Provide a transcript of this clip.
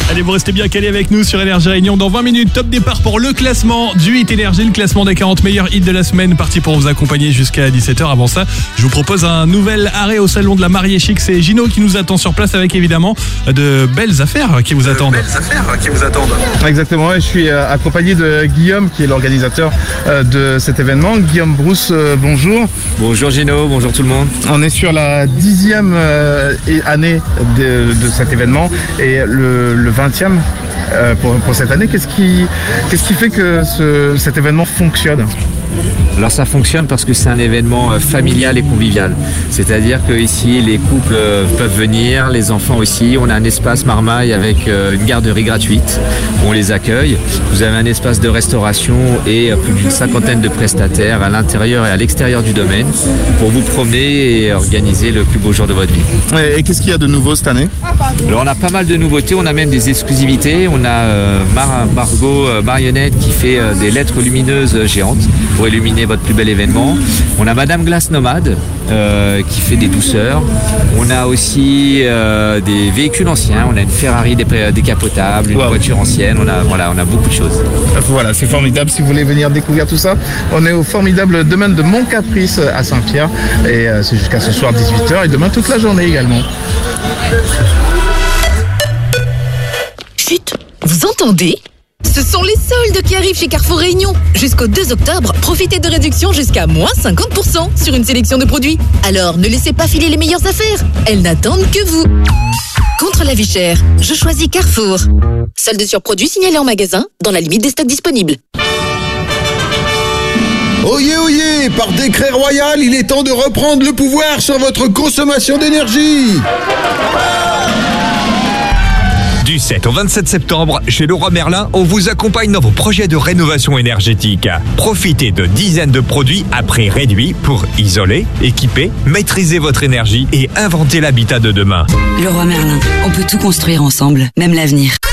Allez, vous restez bien calés avec nous sur Énergie Réunion. Dans 20 minutes, top départ pour le classement du Hit Énergie, le classement des 40 meilleurs hits de la semaine, parti pour vous accompagner jusqu'à 17h. Avant ça, je vous propose un nouvel arrêt au salon de la mariée chic. C'est Gino qui nous attend sur place avec évidemment de belles affaires qui vous attendent. Exactement, et je suis accompagné de Guillaume qui est l'organisateur de cet événement. Guillaume Brousse, bonjour. Bonjour Gino, bonjour tout le monde. On est sur la 10e année de cet événement et le 20e pour cette année. Qu'est-ce qui fait que cet événement fonctionne ? Alors ça fonctionne parce que c'est un événement familial et convivial. C'est-à-dire que ici les couples peuvent venir, les enfants aussi. On a un espace Marmaille avec une garderie gratuite où on les accueille. Vous avez un espace de restauration et plus d'une 50aine de prestataires à l'intérieur et à l'extérieur du domaine pour vous promener et organiser le plus beau jour de votre vie. Et qu'est-ce qu'il y a de nouveau cette année ? Alors on a pas mal de nouveautés, on a même des exclusivités. On a Margot Marionnette qui fait des lettres lumineuses géantes pour illuminer votre plus bel événement. On a Madame Glace Nomade qui fait des douceurs. On a aussi des véhicules anciens. On a une Ferrari décapotable, une voiture ancienne. On a beaucoup de choses. Voilà, c'est formidable. Si vous voulez venir découvrir tout ça, on est au formidable domaine de Montcaprice à Saint-Pierre. Et c'est jusqu'à ce soir 18h et demain toute la journée également. Chut, vous entendez ? Ce sont les soldes qui arrivent chez Carrefour Réunion. Jusqu'au 2 octobre, profitez de réductions jusqu'à moins 50% sur une sélection de produits. Alors ne laissez pas filer les meilleures affaires. Elles n'attendent que vous. Contre la vie chère, je choisis Carrefour. Soldes sur produits signalés en magasin, dans la limite des stocks disponibles. Oyez, oyez, par décret royal, il est temps de reprendre le pouvoir sur votre consommation d'énergie. Du 7 au 27 septembre, chez Leroy Merlin, on vous accompagne dans vos projets de rénovation énergétique. Profitez de dizaines de produits à prix réduit pour isoler, équiper, maîtriser votre énergie et inventer l'habitat de demain. Leroy Merlin, on peut tout construire ensemble, même l'avenir.